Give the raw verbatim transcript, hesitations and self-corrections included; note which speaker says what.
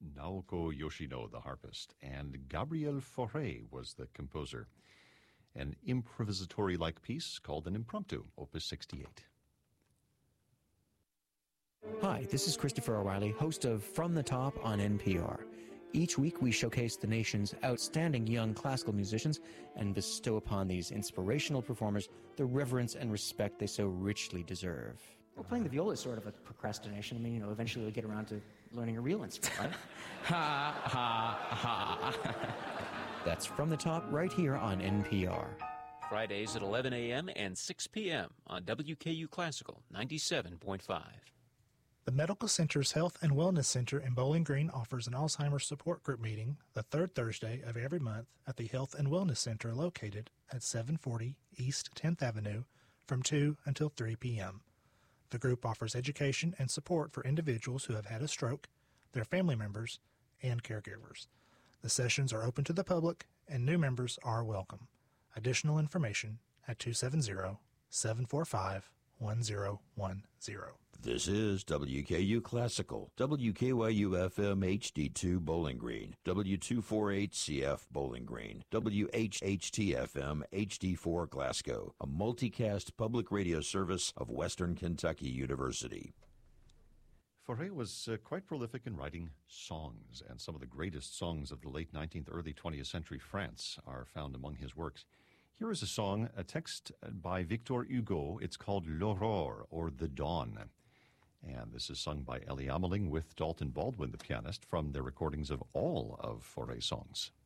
Speaker 1: Naoko Yoshino, the harpist, and Gabriel Fauré was the composer. An improvisatory-like piece called an impromptu, Opus sixty-eight.
Speaker 2: Hi, this is Christopher O'Reilly, host of From the Top on N P R. Each week we showcase the nation's outstanding young classical musicians and bestow upon these inspirational performers the reverence and respect they so richly deserve.
Speaker 3: Well, playing the viola is sort of a procrastination. I mean, you know, eventually we'll get around to learning a real instrument, right?
Speaker 2: Ha, ha, ha. That's From the Top right here on N P R.
Speaker 4: Fridays at eleven a.m. and six p.m. on W K U Classical ninety-seven point five.
Speaker 5: The Medical Center's Health and Wellness Center in Bowling Green offers an Alzheimer's support group meeting the third Thursday of every month at the Health and Wellness Center located at seven forty East tenth Avenue from two until three p.m. The group offers education and support for individuals who have had a stroke, their family members, and caregivers. The sessions are open to the public and new members are welcome. Additional information at two seven zero, seven four five, one zero one zero.
Speaker 6: This is W K U Classical, W K Y U F M H D two Bowling Green, W two forty-eight C F Bowling Green, W H H T F M H D four Glasgow, a multicast public radio service of Western Kentucky University.
Speaker 1: Fauré was uh, quite prolific in writing songs, and some of the greatest songs of the late nineteenth, early twentieth century France are found among his works. Here is a song, a text by Victor Hugo. It's called L'Aurore, or The Dawn. And this is sung by Ellie Ameling with Dalton Baldwin, the pianist, from their recordings of all of Fauré's songs.